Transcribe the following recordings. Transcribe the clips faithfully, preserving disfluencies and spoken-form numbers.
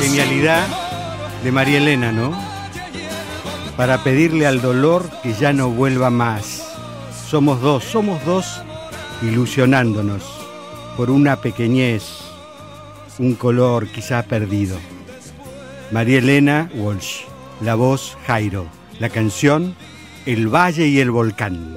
genialidad de María Elena, ¿no? Para pedirle al dolor que ya no vuelva más. Somos dos, somos dos ilusionándonos por una pequeñez, un color quizá perdido. María Elena Walsh, la voz Jairo, la canción El Valle y el Volcán.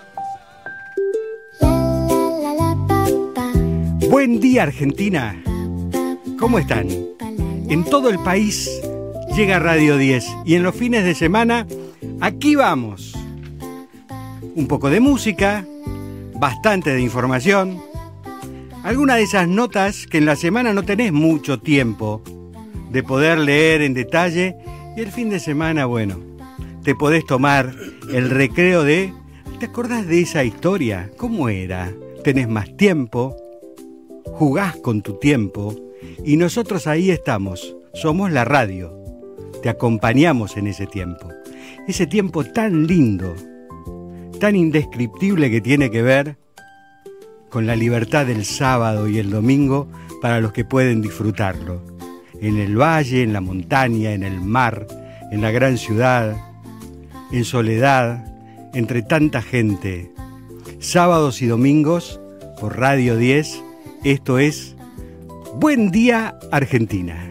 Buen día, Argentina. ¿Cómo están? En todo el país llega Radio diez y en los fines de semana aquí vamos. Un poco de música, bastante de información, alguna de esas notas que en la semana no tenés mucho tiempo de poder leer en detalle y el fin de semana, bueno, te podés tomar el recreo de... ¿Te acordás de esa historia? ¿Cómo era? Tenés más tiempo, jugás con tu tiempo y nosotros ahí estamos, somos la radio, te acompañamos en ese tiempo, ese tiempo tan lindo, tan indescriptible que tiene que ver con la libertad del sábado y el domingo para los que pueden disfrutarlo, en el valle, en la montaña, en el mar, en la gran ciudad, en soledad, entre tanta gente. Sábados y domingos por Radio diez, esto es Buen Día Argentina.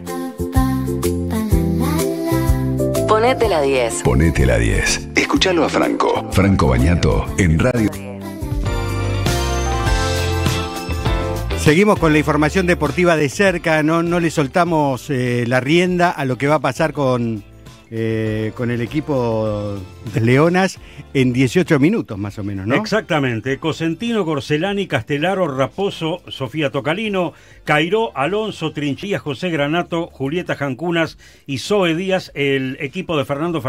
Ponete la diez. Ponete la diez. Escuchalo a Franco. Franco Bagnato en Radio. Seguimos con la información deportiva de cerca, no, no le soltamos eh, la rienda a lo que va a pasar con, eh, con el equipo de Leonas en dieciocho minutos más o menos, ¿no? Exactamente. Cosentino, Gorcelani, Castelaro, Raposo, Sofía Tocalino, Cairó, Alonso, Trinchilla, José Granato, Julieta Jancunas y Zoe Díaz, el equipo de Fernando Fernández.